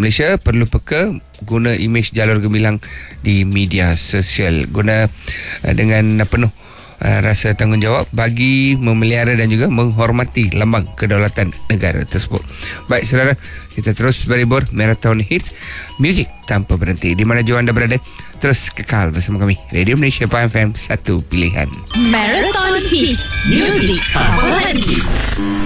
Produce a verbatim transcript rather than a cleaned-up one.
Malaysia perlu peka guna imej jalur gemilang di media sosial, guna uh, dengan uh, penuh uh, rasa tanggungjawab bagi memelihara dan juga menghormati lambang kedaulatan negara tersebut. Baik saudara, kita terus berhibur Marathon Hits, muzik tanpa berhenti. Di mana jua anda berada, terus kekal bersama kami, Radio Malaysia P A F M, satu pilihan. Marathon Hits, muzik tanpa berhenti.